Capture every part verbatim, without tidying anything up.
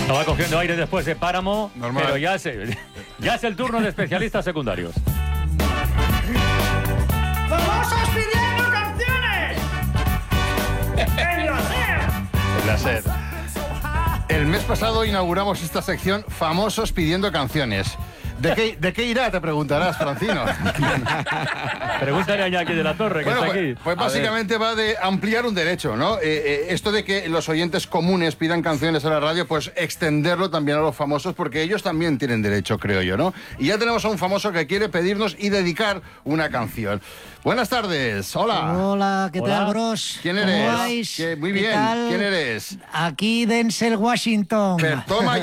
Estaba cogiendo aire después de Páramo, Normal. pero ya es, ya es el turno de especialistas secundarios. ¡Famosos pidiendo canciones! ¡En la SER! En la SER. El mes pasado inauguramos esta sección Famosos pidiendo canciones. ¿De qué, ¿De qué irá? Te preguntarás, Francino. Pregúntale a Iñaki de la Torre, que Bueno, está pues, aquí. pues A ver. básicamente va de ampliar un derecho, ¿no? Eh, eh, esto de que los oyentes comunes pidan canciones a la radio, pues extenderlo también a los famosos, porque ellos también tienen derecho, creo yo, ¿no? Y ya tenemos a un famoso que quiere pedirnos y dedicar una canción. Buenas tardes, hola. Hola, ¿qué Hola. tal, bros? ¿Quién ¿Cómo eres? vais? ¿Qué- muy ¿Qué bien, tal? ¿quién eres? Aquí Denzel Washington. Pero toma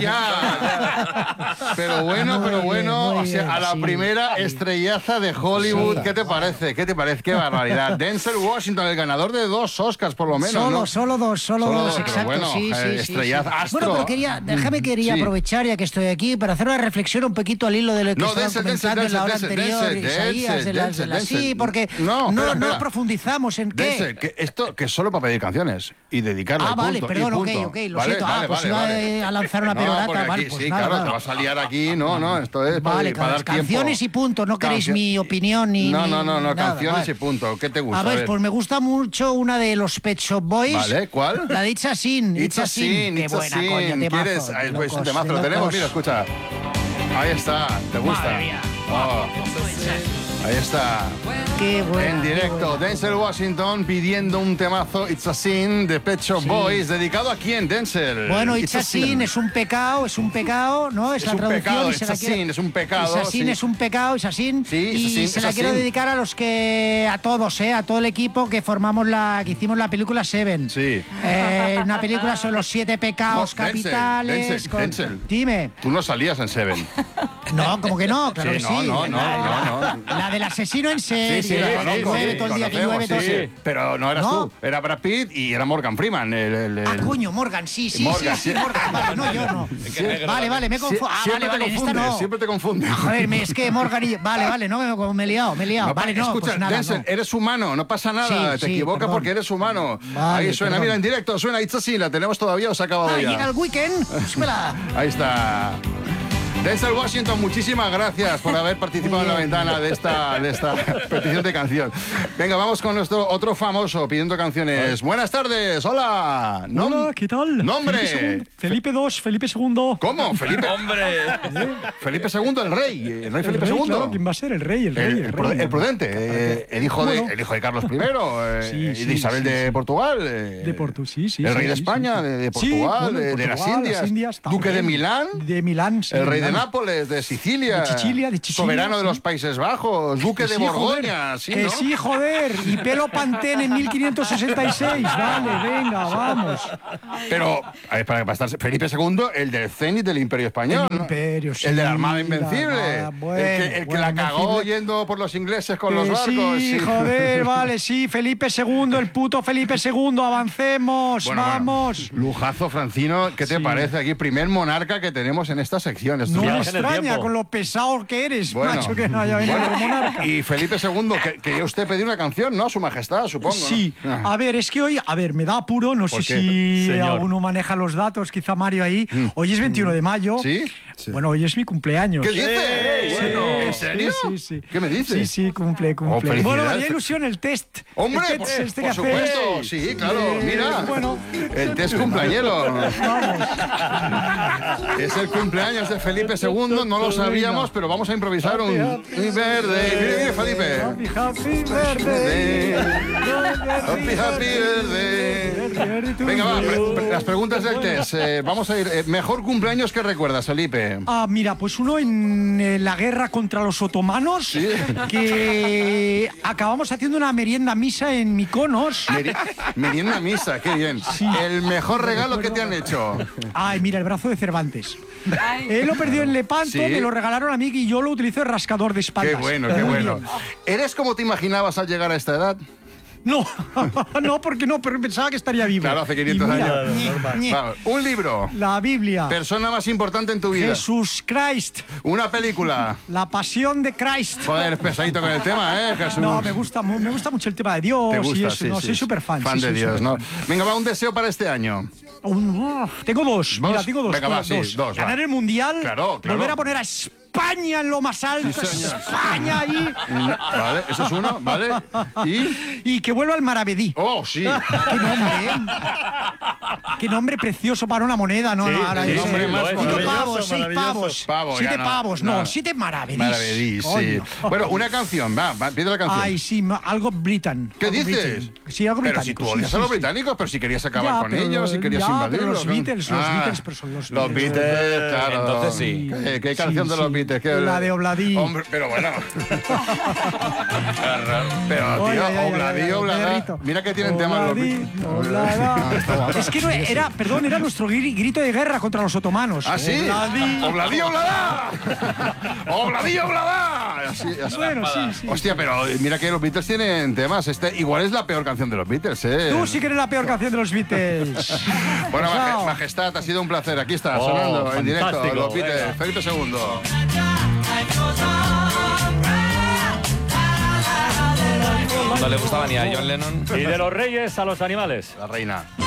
ya. Pero bueno, Muy pero bien, bueno, muy o sea, bien, a la sí, primera sí. estrellaza de Hollywood, Sí. ¿qué te parece? ¿Qué te parece? Qué barbaridad. Denzel Washington, el ganador de dos Oscars por lo menos, Solo, ¿no? solo dos, solo, Solo dos, dos, pero exacto. bueno, sí, eh, sí, sí, estrellaz, sí. astro. Bueno, pero quería, déjame quería Sí. aprovechar ya que estoy aquí para hacer una reflexión un poquito al hilo de lo que No, estaban Denzel, Denzel, comentando en la hora Denzel, anterior, Denzel, Isaías, Denzel, de las- Denzel, de las- sí, Denzel. porque No, no, espera, no espera. profundizamos en qué. Denzel, que esto que es solo para pedir canciones y dedicarle. Ah, y vale, punto, perdón, y ok, punto. ok, lo Vale, siento. vale, ah, pues vale, iba vale. a lanzar una No, perorata, porque aquí, vale, pues sí, nada, claro, nada. te vas a liar aquí, no, no, esto es para, Vale, para dar tiempo. canciones y punto, no queréis Cancio- mi opinión ni No, ni no, no, no, nada, canciones vale. y punto. ¿Qué te gusta? A ver, pues me gusta mucho una de los Pet Shop Boys. Vale, ¿cuál? La de It's a Sin. It's a Sin, Qué It's a buena, Sin. coño, temazo. ¿Quieres? de Ay, pues un locos, temazo, de lo tenemos, locos. mira, escucha. Ahí está, ¿te gusta? Madre mía. Oh, ahí está. Qué buena, En qué directo, buena. Denzel Washington pidiendo un temazo It's a Sin de Pet Shop Sí. Boys. ¿Dedicado a quién, Denzel? Bueno, It's a Sin es un pecado, es un pecado, ¿no? Es, Es la un traducción. pecado, y se It's la a quiero- Sin, es un pecado, It's a Sin sí. es un pecado, It's a Sin. Sí, It's a y Sin, se It's la a quiero Sin. dedicar a los que, a todos, ¿eh? A todo el equipo que formamos la, que hicimos la película Seven. Sí. Eh, una película sobre los siete pecados No, Denzel, capitales. Denzel, con- Denzel. Dime. Tú no salías en Seven. No, como que no, claro Sí, que no, sí. no, no, la, no, no. la del asesino en serie, Sí, sí, la la que conozco, llueve sí, todo el día, que conocemos, llueve todo sí, el sí. Pero no eras ¿No? tú, era Brad Pitt y era Morgan Freeman. El, el- el- Ah, coño, Morgan, sí, sí, Morgan, sí, sí, sí. Morgan, vale, no, yo no. Vale, vale, me Sie- confundo. Ah, siempre vale, vale, te en esta confundes, no. siempre te confundes. Joder, me- es que Morgan y... Vale, vale, no, me, me he liado, me he liado. No, vale, no, escucha, pues nada, Denzel, no. eres humano, no pasa nada, Sí, te sí, equivocas perdón. porque eres humano. Vale, Ahí suena, perdón. mira, en directo, suena It's a Sin, la tenemos todavía o se ha acabado Ah, ya. llega el weekend, súbela. Ahí está. Denzel Washington, muchísimas gracias por haber participado en la ventana de esta, de esta petición de canción. Venga, vamos con nuestro otro famoso pidiendo canciones. Buenas tardes, hola. Nom- Hola, ¿qué tal? Nombre. Felipe segundo, Felipe segundo, Felipe segundo. ¿Cómo? Felipe. ¡Hombre! Felipe segundo, el rey. El rey El Felipe rey, segundo. claro, ¿quién va a ser? El rey, el rey, El, el, el rey. pru- el prudente, eh, el, hijo de, Bueno. el hijo de Carlos primero eh, Sí, y de sí, Isabel sí, de sí. Portugal. eh, De Portu, sí, sí. El sí, rey de sí, España, sí. de, de Sí, Portugal, bueno, de, de las Portugal, Indias, las Indias, duque de también. Milán, De Milán, sí. el rey de Milán. Nápoles, de Sicilia, De Sicilia, de Sicilia, soberano de sí. los Países Bajos, duque de Sí, Borgoña, joder, sí, que ¿no? sí, joder. Y pelo Pantene en mil quinientos sesenta y seis. Vale, venga, vamos. Pero, a ver, para, para estar Felipe segundo, el del cenit del Imperio Español, El ¿no? imperio, sí, el de la Armada la Invencible, Armada, bueno, el que, el que bueno, la cagó Invencible. yendo por los ingleses con Que los barcos. sí, joder, vale, sí, Felipe segundo, el puto Felipe segundo, avancemos, Bueno, bueno, vamos. lujazo, Francino, ¿qué te Sí. parece aquí? Primer monarca que tenemos en esta sección. Esto No es- me Viaje en el extraña tiempo. con lo pesado que eres, Bueno, macho, que no haya venido bueno, como monarca. Y Felipe segundo, que quería usted pedir una canción, ¿no? A su majestad, supongo. ¿no? Sí, Ah. a ver, es que hoy, a ver, me da apuro, no sé ¿Por qué? si Señor. alguno maneja los datos, quizá Mario ahí. Hoy es veintiuno de mayo. ¿Sí? Bueno, hoy es mi cumpleaños. ¿Qué dices? Sí, ¿En sí, serio? Sí, sí. ¿Qué me dices? Sí, sí, cumple, Oh, cumple. felicidades. bueno, me haría ilusión el test. Hombre, el por, test este por que supuesto, hacéis. sí, claro, Eh, mira. Bueno, El test cumpleañero. vamos. Es el cumpleaños de Felipe segundo, no lo sabíamos, pero vamos a improvisar un Happy, verde. Mire, mire, Felipe. Happy, happy birthday. Happy, happy birthday. Venga, va, pre- pre- las preguntas del test. Eh, vamos a ir. eh, mejor cumpleaños que recuerdas, Felipe. Ah, mira, pues uno en eh, la guerra contra los otomanos, Sí. que acabamos haciendo una merienda misa en Mykonos. Meri- Merienda misa, qué bien. El mejor regalo que te han hecho. Ay, mira, el brazo de Cervantes. Él lo perdió en Lepanto, Sí. me lo regalaron a mí y yo lo utilizo de rascador de espaldas. Qué bueno, qué Muy bueno. bien. ¿Eres como te imaginabas al llegar a esta edad? No, no, porque no, pero pensaba que estaría vivo. Claro, hace quinientos Y mira, años. ñe, ñe. Vamos, un libro. La Biblia. Persona más importante en tu vida. Jesús Christ. Una película. La pasión de Christ. Joder, es pesadito con el tema, ¿eh, Jesús? No, me gusta, mu- me gusta mucho el tema de Dios Te gusta, y eso. sí, no, sí. soy súper fan. Fan sí, de soy Dios, ¿no? superfan. Venga, va, un deseo para este año. Un- uh, tengo dos. ¿Dos? Mira, tengo dos. Venga, va, dos. sí, dos, va. Ganar el mundial. Claro, claro. Volver a poner a España en lo más alto. Sí, señor. España ahí. Vale, eso es uno, ¿vale? Y. Y que vuelva al Maravedí. ¡Oh, sí! Qué nombre, ¿eh? Qué nombre precioso para una moneda, ¿no? Sí, no ahora sí, es- hombre, más lo es. Cinco maravilloso, pavos, seis maravilloso. pavos. Pavos, siete ya no, pavos, no, no. siete maravedís. Maravedís, sí. Coño. Bueno, una canción, va, va, pide la canción. Ay, sí, ma- algo Britain. ¿Qué algo dices? Britain. Sí, algo Pero británico. si tú odias sí, a los sí, sí. británicos, pero si querías acabar Ya, con pero- ellos, si querías ya, pero invadirlos. los ¿no? Beatles, los Ah, Beatles, pero son los Los Beatles. Beatles, claro. Entonces sí. ¿Qué, qué Sí, canción de los sí. Beatles? ¿Qué- La de Obladí. Hombre, pero bueno. Pero, Ay, tío, ay, ay, Obladí, ay, ay, Obladá. perrito. Mira que tienen temas los Obladí, Beatles. Obladá. Es que no era, perdón, era nuestro gri- grito de guerra contra los otomanos. ¿Ah, sí? Obladí. ¡Obladí, Obladá! ¡Obladí, Obladá! Así, así. Bueno, sí, sí. Hostia, pero mira que los Beatles tienen temas. Este igual es la peor canción de los Beatles, ¿eh? Tú sí que eres la peor canción de los Beatles. Bueno, Chao. Maje- Majestad, ha sido un placer. Aquí está, Oh, sonando en directo fantástico, los Beatles. venga. Felipe segundo. No le gustaba ni a John Lennon. Y de los reyes a los animales. La reina.